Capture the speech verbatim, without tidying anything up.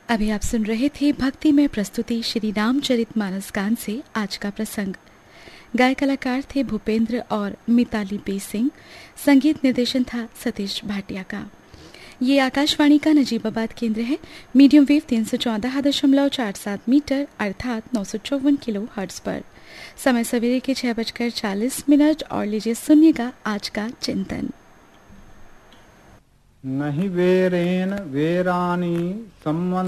अभी आप सुन रहे थे भक्ति में प्रस्तुति श्री रामचरितमानस गान से आज का प्रसंग। गायक कलाकार थे भूपेंद्र और मिताली बी सिंह। संगीत निर्देशन था सतीश भाटिया का। ये आकाशवाणी का नजीबाबाद केंद्र है। मीडियम वेव तीन सौ चौदह दशमलव चार सात मीटर अर्थात नौ सौ चौवन किलो हर्ट्ज पर। समय सवेरे के छह बजकर चालीस मिनट और लीजिए सुनिएगा आज का चिंतन। नहीं वेरेन वेरानी संबंध